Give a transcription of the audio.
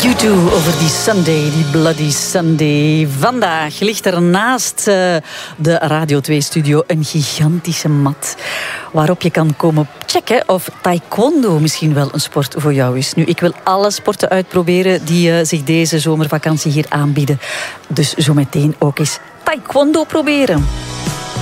U2 over die Sunday, die Bloody Sunday. Vandaag ligt er naast de Radio 2-studio een gigantische mat waarop je kan komen checken of taekwondo misschien wel een sport voor jou is. Nu, ik wil alle sporten uitproberen die zich deze zomervakantie hier aanbieden. Dus zometeen ook eens taekwondo proberen.